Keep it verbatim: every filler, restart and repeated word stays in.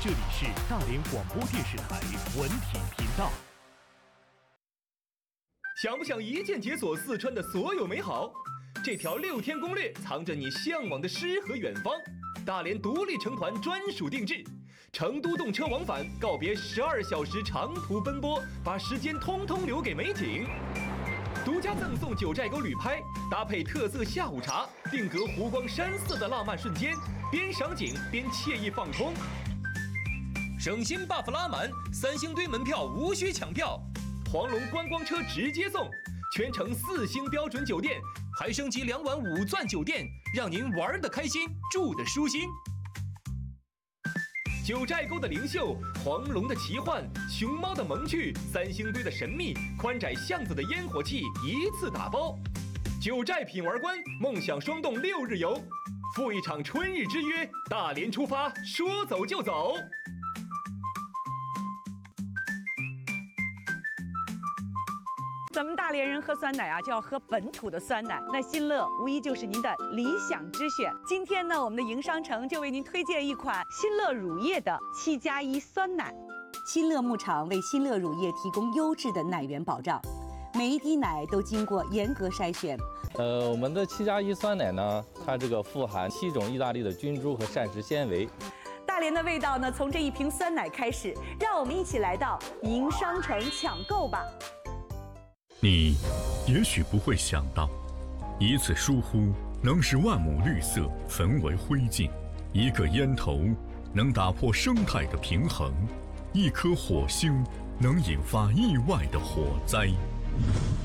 这里是大连广播电视台文体频道。 想不想一键解锁四川的所有美好？这条六天攻略藏着你向往的诗和远方。大连独立成团专属定制，成都动车往返，告别十二小时长途奔波，把时间通通留给美景。独家赠送九寨沟旅拍，搭配特色下午茶，定格湖光山色的浪漫瞬间，边赏景边惬意放空。省心 buff 拉满，三星堆门票无需抢票，黄龙观光车直接送，全程四星标准酒店，还升级两晚五钻酒店，让您玩得开心，住得舒心。九寨沟的灵秀，黄龙的奇幻，熊猫的萌趣，三星堆的神秘，宽窄巷子的烟火气，一次打包。九寨品玩观，梦想双动六日游，赴一场春日之约，大连出发，说走就走。 咱们大连人喝酸奶啊，就要喝本土的酸奶。那新乐无疑就是您的理想之选。今天呢，我们的营商城就为您推荐一款新乐乳业的七加一酸奶。 新乐牧场为新乐乳业提供优质的奶源保障，每一滴奶都经过严格筛选。 呃，我们的七加一酸奶呢，它这个富含七种意大利的菌株和膳食纤维。 大连的味道呢，从这一瓶酸奶开始，让我们一起来到营商城抢购吧。 你也许不会想到，一次疏忽能使万亩绿色焚为灰烬，一个烟头能打破生态的平衡，一颗火星能引发意外的火灾。